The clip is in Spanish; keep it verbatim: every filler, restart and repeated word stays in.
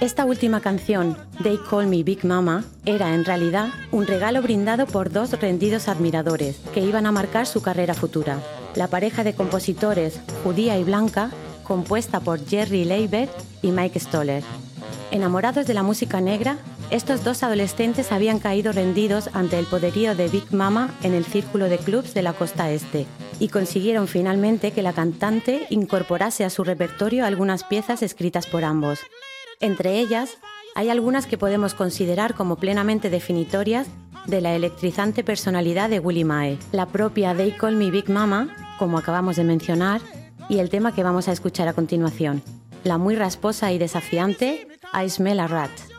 Esta última canción, They Call Me Big Mama, era en realidad un regalo brindado por dos rendidos admiradores que iban a marcar su carrera futura. La pareja de compositores, judía y blanca, compuesta por Jerry Leiber y Mike Stoller. Enamorados de la música negra, estos dos adolescentes habían caído rendidos ante el poderío de Big Mama en el círculo de clubs de la costa este y consiguieron finalmente que la cantante incorporase a su repertorio algunas piezas escritas por ambos. Entre ellas, hay algunas que podemos considerar como plenamente definitorias de la electrizante personalidad de Willie Mae, la propia They Call Me Big Mama, como acabamos de mencionar, y el tema que vamos a escuchar a continuación, la muy rasposa y desafiante I Smell a Rat.